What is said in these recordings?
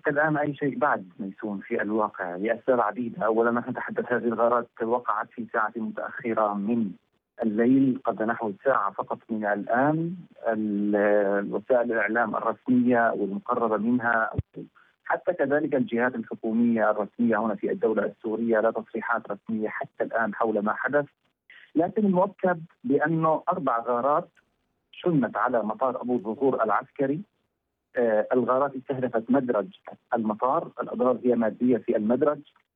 حتى الآن أي شيء بعد ميسون في الواقع لأسباب عديدة. أولا نحن نتحدث هذه الغارات وقعت في ساعة متأخرة من الليل، قبل نحو ساعة فقط من الآن. وسائل الإعلام الرسمية والمقربة منها، حتى كذلك الجهات الحكومية الرسمية هنا في الدولة السورية، لا تصريحات رسمية حتى الآن حول ما حدث. لكن المؤكد بأنه 4 غارات شنت على مطار أبو الظهور العسكري. الغارات استهدفت مدرج المطار، الأضرار هي مادية في المدرج،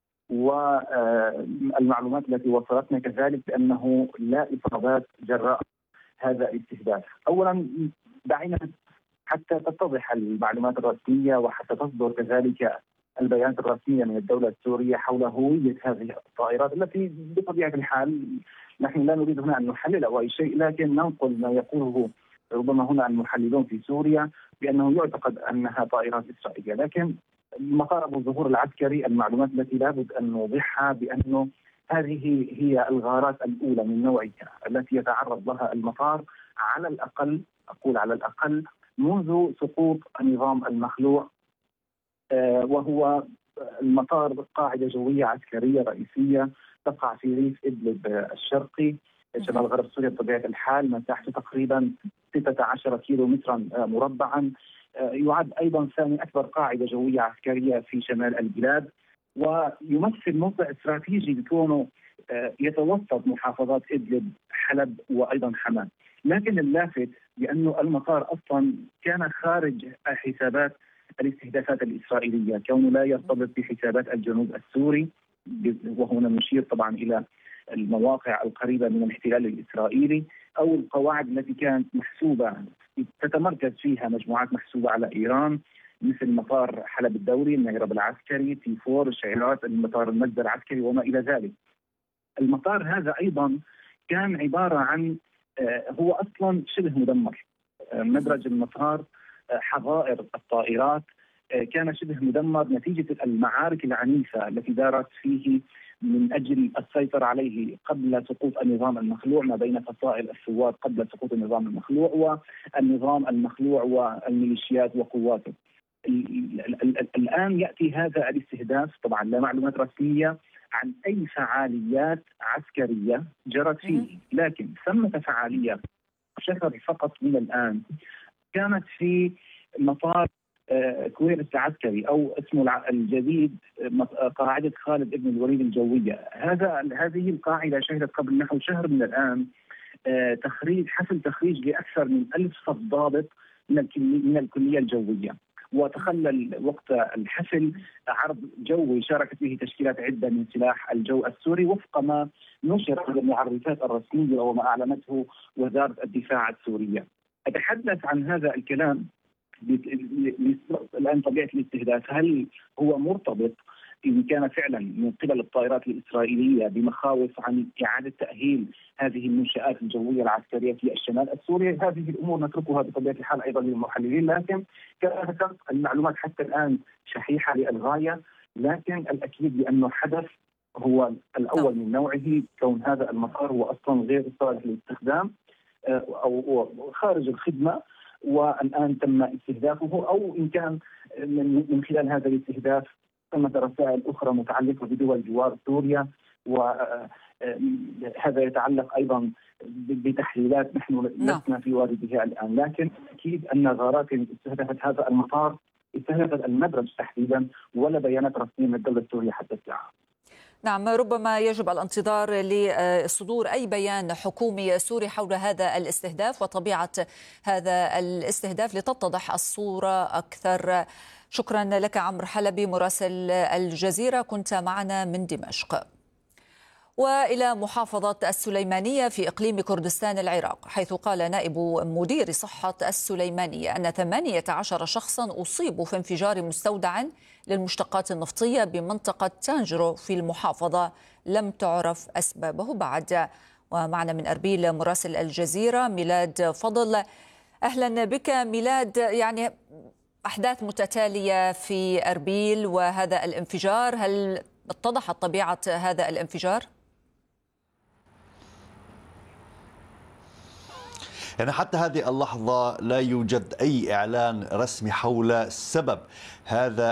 والمعلومات التي وصلتنا كذلك بأنه لا إصابات جراء هذا الاستهداف. أولا دعينا حتى تتضح المعلومات الرسمية وحتى تصدر كذلك البيانات الرسمية من الدولة السورية حول هوية هذه الطائرات التي بطبيعة الحال نحن لا نريد هنا أن نحلل أو أي شيء، لكن ننقل ما يقوله ربما هنا المحللون في سوريا بأنه يعتقد أنها طائرات إسرائيلية. لكن مطار أبو الظهور العسكري المعلومات التي لابد أن نوضحها بأنه هذه هي الغارات الأولى من نوعها التي يتعرض لها المطار، على الأقل أقول على الأقل منذ سقوط النظام المخلوع. وهو المطار قاعدة جوية عسكرية رئيسية تقع في ريف إدلب الشرقي شمال غرب سوريا بطبيعة الحال، مساحته تقريبا 16 كيلو مترا مربعا. يعد أيضا ثاني أكبر قاعدة جوية عسكرية في شمال البلاد، ويمثل موقع استراتيجي بكونه يتوسط محافظات إدلب، حلب وأيضا حماة. لكن اللافت بأنه المطار أصلا كان خارج حسابات الاستهدافات الإسرائيلية، كونه لا يرتبط بحسابات الجنوب السوري، وهنا نشير طبعا إلى المواقع القريبة من الاحتلال الإسرائيلي أو القواعد التي كانت محسوبة تتمركز فيها مجموعات محسوبة على إيران، مثل مطار حلب الدولي، المهرب العسكري، تي 4، الشعيرات، المطار المجد العسكري وما إلى ذلك. المطار هذا أيضا كان عبارة عن هو أصلا شبه مدمر. مدرج المطار، حظائر الطائرات كان شبه مدمر نتيجة المعارك العنيفة التي دارت فيه من أجل السيطرة عليه قبل سقوط النظام المخلوع، ما بين فصائل الثوار قبل سقوط النظام المخلوع والنظام المخلوع والميليشيات وقواته. الآن يأتي هذا الاستهداف، طبعا لا معلومات رسمية عن أي فعاليات عسكرية جرت فيه، لكن ثمة فعالية شهر فقط من الآن كانت في مطار كويرس العسكري أو اسمه الجديد قاعدة خالد بن الوليد الجوية. هذه القاعدة شهدت قبل نحو شهر من الآن حفل تخريج لأكثر من 1000 صف ضابط من الكلية الجوية، وتخلل وقت الحفل عرض جوي شاركت به تشكيلات عدة من سلاح الجو السوري وفق ما نشر في المعرفات الرسمية وما أعلنته وزارة الدفاع السورية. أتحدث عن هذا الكلام الآن طبيعة الاستهداف، هل هو مرتبط إن كان فعلا من قبل الطائرات الإسرائيلية بمخاوف عن إعادة تأهيل هذه المنشآت الجوية العسكرية في الشمال السوري؟ هذه الأمور نتركها بطبيعة الحال أيضا للمحللين، لكن كما ذكرت المعلومات حتى الآن شحيحة للغاية. لكن الأكيد بأنه حدث هو الأول من نوعه، كون هذا المطار هو أصلا غير صالح للاستخدام أو خارج الخدمة، والآن تم استهدافه، أو إن كان من خلال هذا الاستهداف ثمة رسائل أخرى متعلقة بدول جوار سوريا، وهذا يتعلق أيضا بتحليلات نحن لسنا في واردها الآن. لكن أكيد أن غارات استهدفت هذا المطار استهدفت المدرج تحديدا، ولا بيانات رسمية من الدولة السورية حتى الساعة. نعم، ربما يجب الانتظار لصدور أي بيان حكومي سوري حول هذا الاستهداف وطبيعة هذا الاستهداف لتتضح الصورة أكثر. شكرا لك عمرو حلبي مراسل الجزيرة، كنت معنا من دمشق. وإلى محافظة السليمانية في إقليم كردستان العراق، حيث قال نائب مدير صحة السليمانية أن 18 شخصا أصيبوا في انفجار مستودع للمشتقات النفطية بمنطقة تانجرو في المحافظة لم تعرف أسبابه بعد. ومعنا من أربيل مراسل الجزيرة ميلاد فضل. أهلا بك ميلاد. يعني أحداث متتالية في أربيل وهذا الانفجار، هل اتضحت طبيعة هذا الانفجار؟ يعني حتى هذه اللحظة لا يوجد أي إعلان رسمي حول سبب هذا